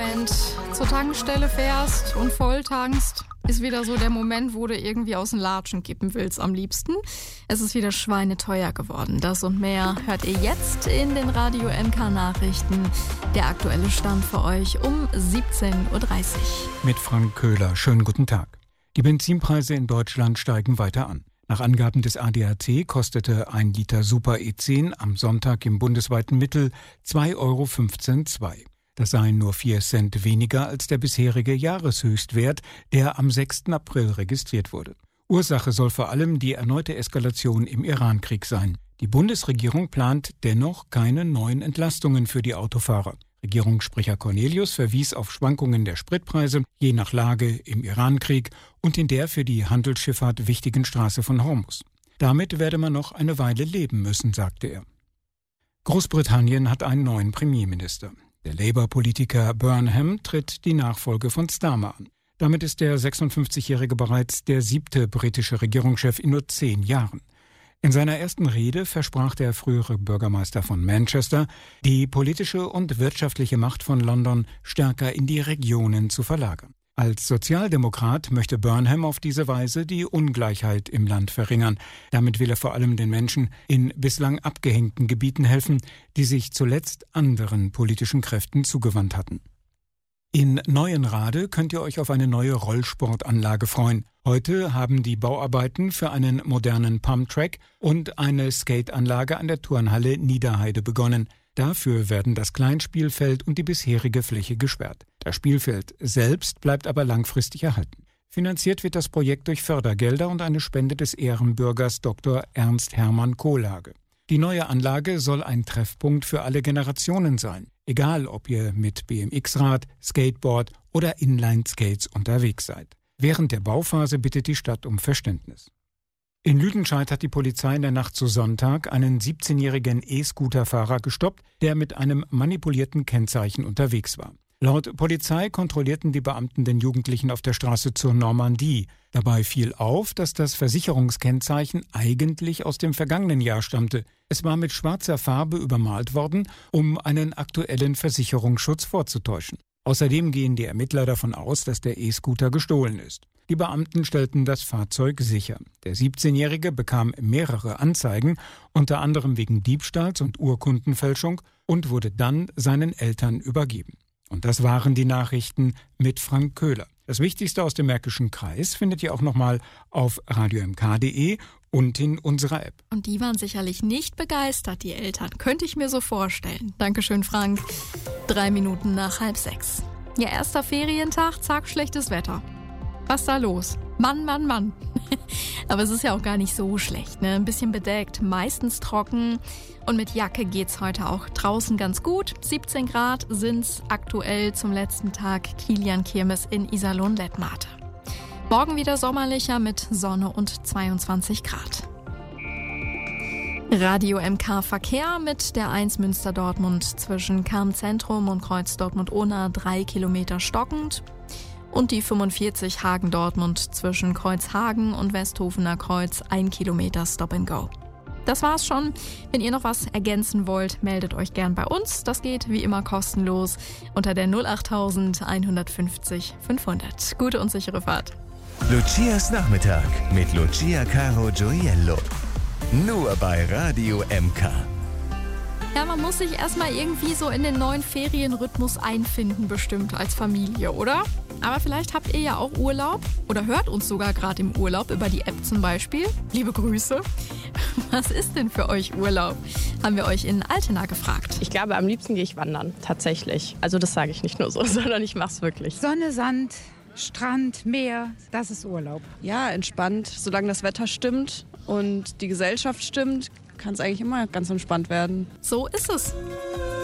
Moment zur Tankstelle fährst und voll tankst, ist wieder so der Moment, wo du irgendwie aus den Latschen kippen willst am liebsten. Es ist wieder schweineteuer geworden. Das und mehr hört ihr jetzt in den Radio MK Nachrichten. Der aktuelle Stand für euch um 17.30 Uhr. Mit Frank Köhler. Schönen guten Tag. Die Benzinpreise in Deutschland steigen weiter an. Nach Angaben des ADAC kostete 1 Liter Super E10 am Sonntag im bundesweiten Mittel 2,15 €. Das seien nur 4 Cent weniger als der bisherige Jahreshöchstwert, der am 6. April registriert wurde. Ursache soll vor allem die erneute Eskalation im Irankrieg sein. Die Bundesregierung plant dennoch keine neuen Entlastungen für die Autofahrer. Regierungssprecher Cornelius verwies auf Schwankungen der Spritpreise, je nach Lage im Irankrieg und in der für die Handelsschifffahrt wichtigen Straße von Hormuz. Damit werde man noch eine Weile leben müssen, sagte er. Großbritannien hat einen neuen Premierminister. Der Labour-Politiker Burnham tritt die Nachfolge von Starmer an. Damit ist der 56-Jährige bereits der 7. britische Regierungschef in nur 10 Jahren. In seiner ersten Rede versprach der frühere Bürgermeister von Manchester, die politische und wirtschaftliche Macht von London stärker in die Regionen zu verlagern. Als Sozialdemokrat möchte Burnham auf diese Weise die Ungleichheit im Land verringern. Damit will er vor allem den Menschen in bislang abgehängten Gebieten helfen, die sich zuletzt anderen politischen Kräften zugewandt hatten. In Neuenrade könnt ihr euch auf eine neue Rollsportanlage freuen. Heute haben die Bauarbeiten für einen modernen Pumptrack und eine Skateanlage an der Turnhalle Niederheide begonnen. Dafür werden das Kleinspielfeld und die bisherige Fläche gesperrt. Das Spielfeld selbst bleibt aber langfristig erhalten. Finanziert wird das Projekt durch Fördergelder und eine Spende des Ehrenbürgers Dr. Ernst Hermann Kohlhage. Die neue Anlage soll ein Treffpunkt für alle Generationen sein. Egal, ob ihr mit BMX-Rad, Skateboard oder Inline-Skates unterwegs seid. Während der Bauphase bittet die Stadt um Verständnis. In Lüdenscheid hat die Polizei in der Nacht zu Sonntag einen 17-jährigen E-Scooter-Fahrer gestoppt, der mit einem manipulierten Kennzeichen unterwegs war. Laut Polizei kontrollierten die Beamten den Jugendlichen auf der Straße zur Normandie. Dabei fiel auf, dass das Versicherungskennzeichen eigentlich aus dem vergangenen Jahr stammte. Es war mit schwarzer Farbe übermalt worden, um einen aktuellen Versicherungsschutz vorzutäuschen. Außerdem gehen die Ermittler davon aus, dass der E-Scooter gestohlen ist. Die Beamten stellten das Fahrzeug sicher. Der 17-Jährige bekam mehrere Anzeigen, unter anderem wegen Diebstahls und Urkundenfälschung, und wurde dann seinen Eltern übergeben. Und das waren die Nachrichten mit Frank Köhler. Das Wichtigste aus dem Märkischen Kreis findet ihr auch nochmal auf radiomk.de und in unserer App. Und die waren sicherlich nicht begeistert, die Eltern. Könnte ich mir so vorstellen. Dankeschön, Frank. 3 Minuten nach 5:30. Ja, erster Ferientag, zack, schlechtes Wetter. Was ist da los? Mann. Aber es ist ja auch gar nicht so schlecht, ne? Ein bisschen bedeckt, meistens trocken. Und mit Jacke geht's heute auch draußen ganz gut. 17 Grad sind's aktuell zum letzten Tag Kilian-Kirmes in Iserlohn-Lettmate. Morgen wieder sommerlicher mit Sonne und 22 Grad. Radio MK Verkehr mit der 1 Münster-Dortmund zwischen Cham-Zentrum und Kreuz Dortmund-Ohna 3 Kilometer stockend. Und die 45 Hagen-Dortmund zwischen Kreuzhagen und Westhofener Kreuz 1 Kilometer Stop and Go. Das war's schon. Wenn ihr noch was ergänzen wollt, meldet euch gern bei uns. Das geht wie immer kostenlos unter der 08000 150 500. Gute und sichere Fahrt. Lucias Nachmittag mit Lucia Caro Gioiello. Nur bei Radio MK. Ja, man muss sich erstmal irgendwie so in den neuen Ferienrhythmus einfinden, bestimmt als Familie, oder? Aber vielleicht habt ihr ja auch Urlaub oder hört uns sogar gerade im Urlaub über die App zum Beispiel. Liebe Grüße. Was ist denn für euch Urlaub? Haben wir euch in Altena gefragt. Ich glaube, am liebsten gehe ich wandern, tatsächlich. Also das sage ich nicht nur so, sondern ich mache es wirklich. Sonne, Sand, Strand, Meer, das ist Urlaub. Ja, entspannt, solange das Wetter stimmt und die Gesellschaft stimmt, kann es eigentlich immer ganz entspannt werden. So ist es.